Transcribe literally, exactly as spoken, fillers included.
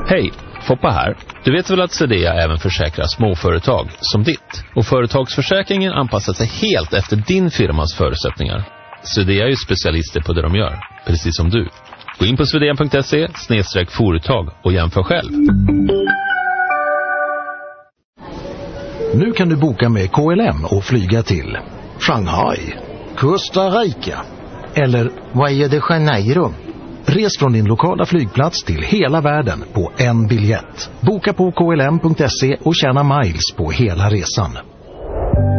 Hej, Foppa här. Du vet väl att Swedea även försäkrar småföretag som ditt? Och företagsförsäkringen anpassar sig helt efter din firmas förutsättningar. Swedea är ju specialister på det de gör, precis som du. Gå in på swedea punkt se snedstreck företag och jämför själv. Nu kan du boka med K L M och flyga till Shanghai, Costa Rica eller Rio de Janeiro. Res från din lokala flygplats till hela världen på en biljett. Boka på K L M punkt se och tjäna miles på hela resan.